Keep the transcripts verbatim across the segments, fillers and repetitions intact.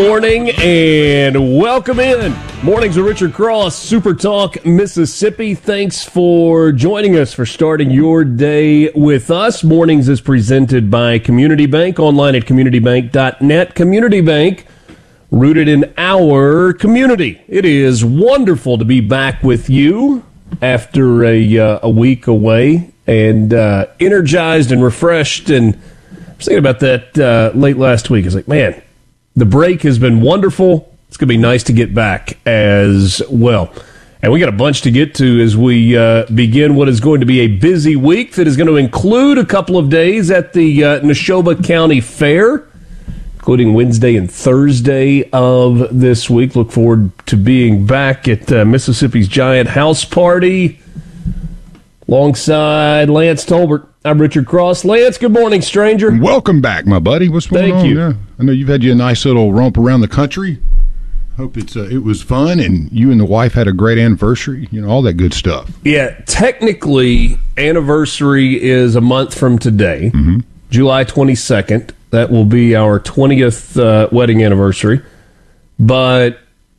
Morning and welcome in. Mornings with Richard Cross, Super Talk, Mississippi. Thanks for joining us, for starting your day with us. Mornings is presented by Community Bank, online at community bank dot net. Community Bank, rooted in our community. It is wonderful to be back with you after a, uh, a week away and uh, energized and refreshed. And I was thinking about that uh, late last week. I was like, man, the break has been wonderful. It's going to be nice to get back as well. And we got a bunch to get to as we uh, begin what is going to be a busy week that is going to include a couple of days at the uh, Neshoba County Fair, including Wednesday and Thursday of this week. Look forward to being back at uh, Mississippi's Giant House Party alongside Lance Tolbert. I'm Richard Cross. Lance, good morning, stranger. Welcome back, my buddy. What's going Thank on? you. Yeah, I know you've had you a nice little romp around the country. Hope it's uh, it was fun, and you and the wife had a great anniversary. You know, all that good stuff. Yeah, technically, anniversary is a month from today, mm-hmm. July twenty-second. That will be our twentieth uh, wedding anniversary. But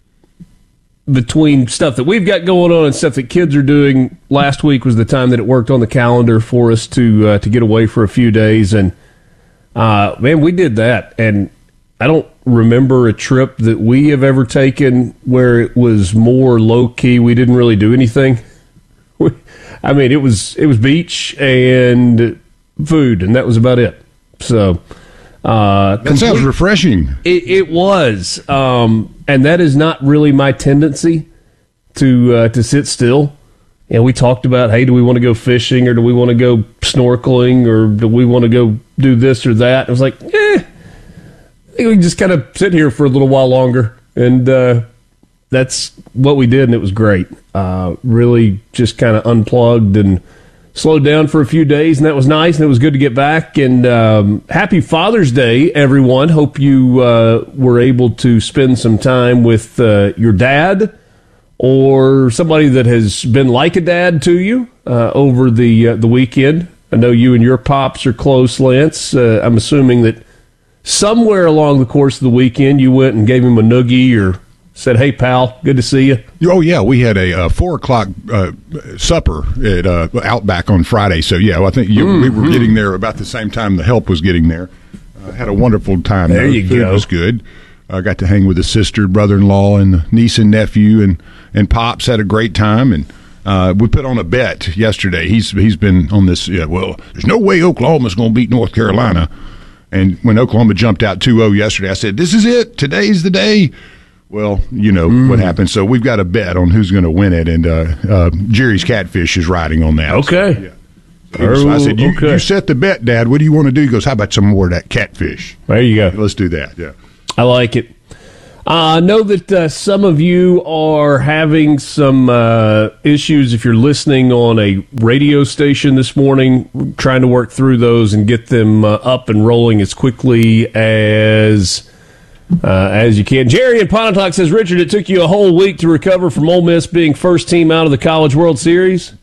between stuff that we've got going on and stuff that kids are doing, last week was the time that it worked on the calendar for us to uh, to get away for a few days. And, uh, man, we did that. And I don't remember a trip that we have ever taken where it was more low-key. We didn't really do anything. We, I mean, it was it was beach and food, and that was about it. So uh, that sounds complete, refreshing. It, it was, um, and that is not really my tendency to uh, to sit still. And we talked about, hey, do we want to go fishing, or do we want to go snorkeling, or do we want to go do this or that? I was like, eh, I think we can just kind of sit here for a little while longer, and uh, that's what we did, and it was great. Uh, really, just kind of unplugged and slowed down for a few days, and that was nice, and it was good to get back. And um, happy Father's Day, everyone. Hope you uh, were able to spend some time with uh, your dad or somebody that has been like a dad to you uh, over the uh, the weekend. I know you and your pops are close, Lance. Uh, I'm assuming that somewhere along the course of the weekend you went and gave him a noogie or said, hey, pal, good to see you. Oh, yeah, we had a uh, four o'clock uh, supper at uh, Outback on Friday. So, yeah, I think you, mm-hmm. we were getting there about the same time the help was getting there. Uh, had a wonderful time. There though. you Food go. was good. I uh, got to hang with the sister, brother-in-law, and niece and nephew, and, and Pops had a great time. And uh, we put on a bet yesterday. He's He's been on this, yeah, well, there's no way Oklahoma's going to beat North Carolina. And when Oklahoma jumped out two oh yesterday, I said, this is it. Today's the day. Well, you know mm. what happened. So we've got a bet on who's going to win it, and uh, uh, Jerry's Catfish is riding on that. Okay. So, yeah. So was, I said, you, okay. you set the bet, Dad. What do you want to do? He goes, how about some more of that catfish? There you go. Let's do that, yeah. I like it. I uh, know that uh, some of you are having some uh, issues if you're listening on a radio station this morning. We're trying to work through those and get them uh, up and rolling as quickly as uh, as you can. Jerry in Pontotoc says, Richard, it took you a whole week to recover from Ole Miss being first team out of the College World Series.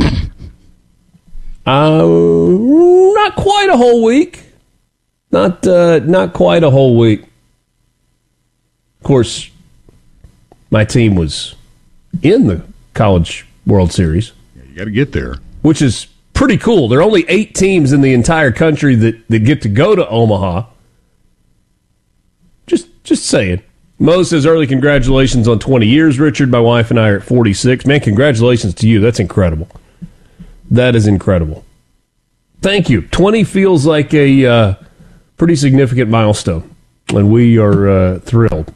uh, not quite a whole week. Not uh, not quite a whole week. Of course, my team was in the College World Series. Yeah, you got to get there. Which is pretty cool. There are only eight teams in the entire country that, that get to go to Omaha. Just just saying. Mo says, early congratulations on twenty years, Richard. My wife and I are at forty-six. Man, congratulations to you. That's incredible. That is incredible. Thank you. twenty feels like a uh, pretty significant milestone, and we are uh, thrilled.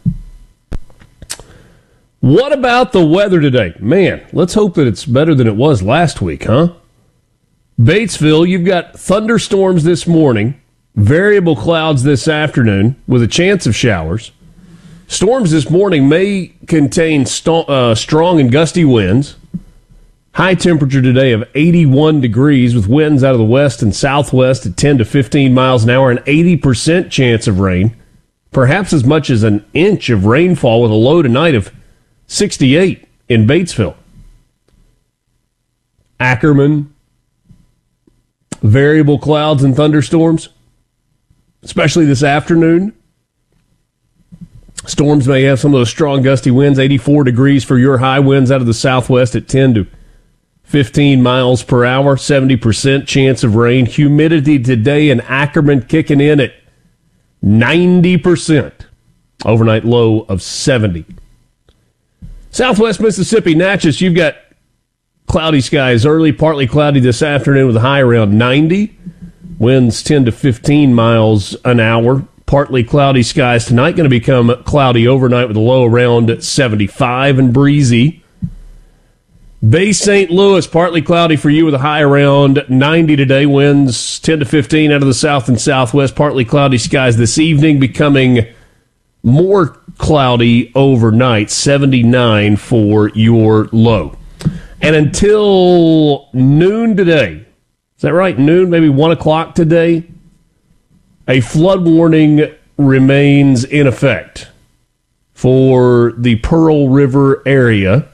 What about the weather today? Man, let's hope that it's better than it was last week, huh? Batesville, you've got thunderstorms this morning, variable clouds this afternoon with a chance of showers. Storms this morning may contain st- uh, strong and gusty winds. High temperature today of eighty-one degrees with winds out of the west and southwest at ten to fifteen miles an hour, an eighty percent chance of rain. Perhaps as much as an inch of rainfall with a low tonight of sixty-eight in Batesville. Ackerman, variable clouds and thunderstorms, especially this afternoon. Storms may have some of those strong gusty winds, eighty-four degrees for your high, winds out of the southwest at ten to fifteen miles per hour, seventy percent chance of rain. Humidity today in Ackerman kicking in at ninety percent. Overnight low of seventy. Southwest Mississippi, Natchez, you've got cloudy skies early, partly cloudy this afternoon with a high around ninety. Winds ten to fifteen miles an hour. Partly cloudy skies tonight, going to become cloudy overnight with a low around seventy-five and breezy. Bay Saint Louis, partly cloudy for you with a high around ninety today. Winds ten to fifteen out of the south and southwest. Partly cloudy skies this evening, becoming more cloudy overnight. seventy-nine for your low. And until noon today, is that right? Noon, maybe one o'clock today, a flood warning remains in effect for the Pearl River area.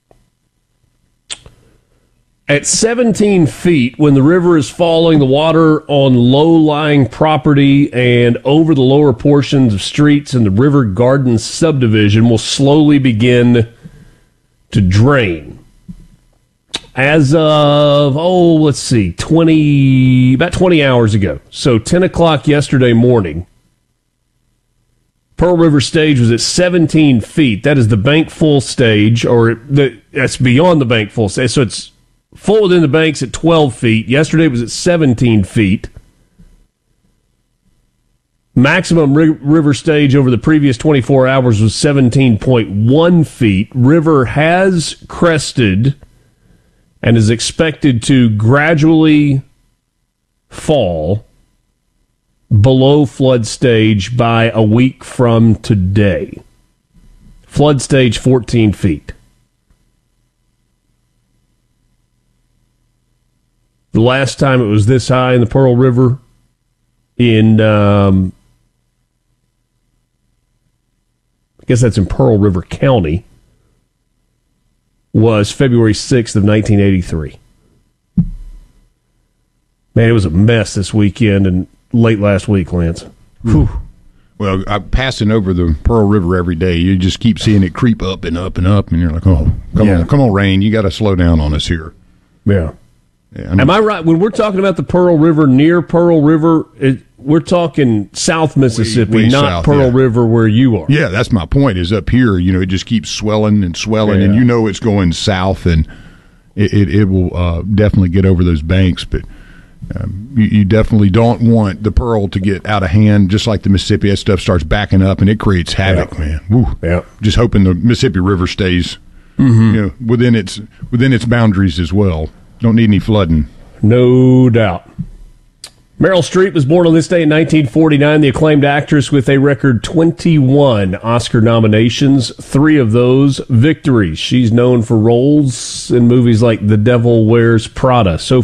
At seventeen feet, when the river is falling, the water on low-lying property and over the lower portions of streets in the River Garden subdivision will slowly begin to drain. As of, oh, let's see, twenty, about twenty hours ago, so ten o'clock yesterday morning, Pearl River stage was at seventeen feet. That is the bank full stage, or the, that's beyond the bank full stage. So it's full within the banks at twelve feet. Yesterday it was at seventeen feet. Maximum ri- river stage over the previous twenty-four hours was seventeen point one feet. River has crested and is expected to gradually fall below flood stage by a week from today. Flood stage fourteen feet. The last time it was this high in the Pearl River in, um, I guess that's in Pearl River County, was February sixth of nineteen eighty-three. Man, it was a mess this weekend and late last week, Lance. Whew. Well, I'm passing over the Pearl River every day. You just keep seeing it creep up and up and up, and you're like, oh, come yeah. on, come on, rain. You got to slow down on us here. Yeah. yeah I mean, Am I right? When we're talking about the Pearl River, near Pearl River, it, we're talking South Mississippi, way, way not south, Pearl yeah. River where you are. Yeah, that's my point, is up here, you know, it just keeps swelling and swelling, yeah. and you know it's going south, and it, it, it will uh, definitely get over those banks, but um, you, you definitely don't want the Pearl to get out of hand, just like the Mississippi. That stuff starts backing up, and it creates havoc, yeah. man. Woo. Yeah. Just hoping the Mississippi River stays mm-hmm. you know, within its within its boundaries as well. Don't need any flooding. No doubt. Meryl Streep was born on this day in nineteen forty-nine, the acclaimed actress with a record twenty-one Oscar nominations, three of those victories. She's known for roles in movies like The Devil Wears Prada. So